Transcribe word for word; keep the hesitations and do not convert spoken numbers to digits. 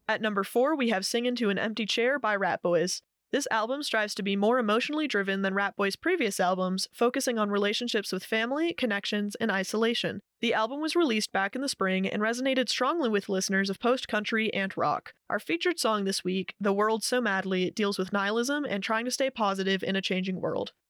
At number four, we have Singin' to an Empty Chair by Rat Boys. This album strives to be more emotionally driven than Rat Boys' previous albums, focusing on relationships with family, connections, and isolation. The album was released back in the spring and resonated strongly with listeners of post-country and rock. Our featured song this week, The World So Madly, deals with nihilism and trying to stay positive in a changing world.